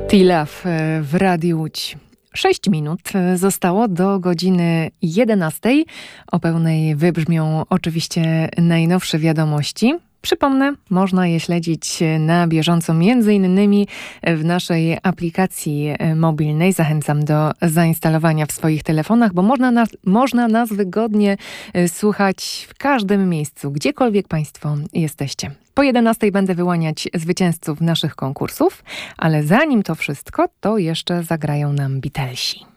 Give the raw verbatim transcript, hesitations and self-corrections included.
T-Love w Radiu Łódź. Sześć minut zostało do godziny jedenastej. O pełnej wybrzmią oczywiście najnowsze wiadomości. Przypomnę, można je śledzić na bieżąco między innymi w naszej aplikacji mobilnej. Zachęcam do zainstalowania w swoich telefonach, bo można nas, można nas wygodnie słuchać w każdym miejscu, gdziekolwiek Państwo jesteście. Po jedenastej będę wyłaniać zwycięzców naszych konkursów, ale zanim to wszystko, to jeszcze zagrają nam Beatlesi.